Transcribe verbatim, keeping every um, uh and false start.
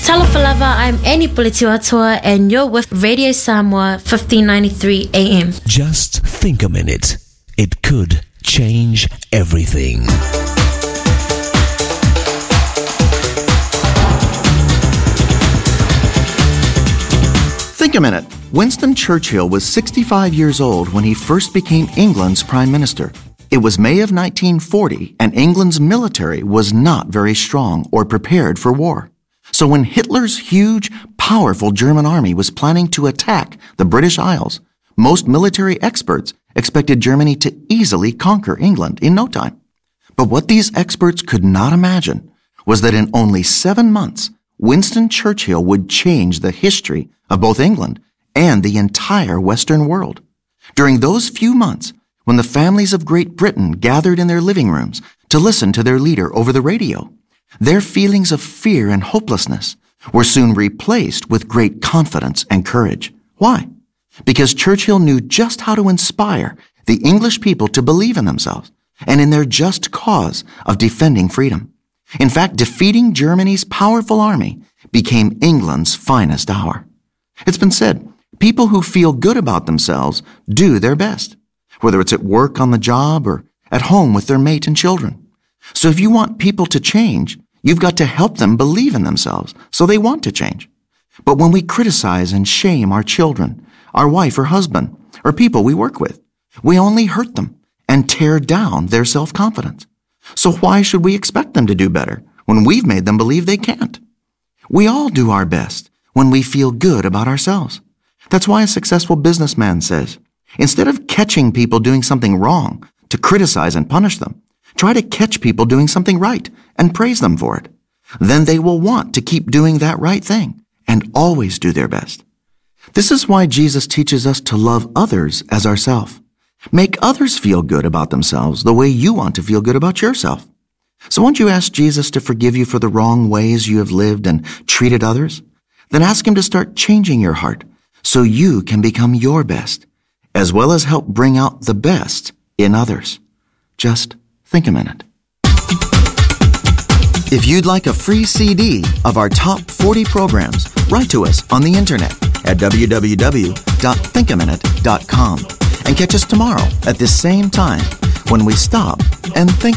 Talafalava, I'm Annie Pulitiwatua, and you're with Radio Samoa fifteen ninety-three A M. Just think a minute. It could change everything. Think a minute. Winston Churchill was sixty-five years old when he first became England's Prime Minister. It was May of nineteen forty, and England's military was not very strong or prepared for war. So when Hitler's huge, powerful German army was planning to attack the British Isles, most military experts expected Germany to easily conquer England in no time. But what these experts could not imagine was that in only seven months, Winston Churchill would change the history of both England and the entire Western world. During those few months, when the families of Great Britain gathered in their living rooms to listen to their leader over the radio, their feelings of fear and hopelessness were soon replaced with great confidence and courage. Why? Because Churchill knew just how to inspire the English people to believe in themselves and in their just cause of defending freedom. In fact, defeating Germany's powerful army became England's finest hour. It's been said, people who feel good about themselves do their best, whether it's at work on the job or at home with their mate and children. So if you want people to change, you've got to help them believe in themselves so they want to change. But when we criticize and shame our children, our wife or husband, or people we work with, we only hurt them and tear down their self-confidence. So why should we expect them to do better when we've made them believe they can't? We all do our best when we feel good about ourselves. That's why a successful businessman says, instead of catching people doing something wrong to criticize and punish them, try to catch people doing something right and praise them for it. Then they will want to keep doing that right thing and always do their best. This is why Jesus teaches us to love others as ourselves. Make others feel good about themselves the way you want to feel good about yourself. So won't you ask Jesus to forgive you for the wrong ways you have lived and treated others? Then ask him to start changing your heart so you can become your best, as well as help bring out the best in others. Just think a minute. If you'd like a free C D of our top forty programs, write to us on the internet at w w w dot think a minute dot com and catch us tomorrow at this same time when we stop and think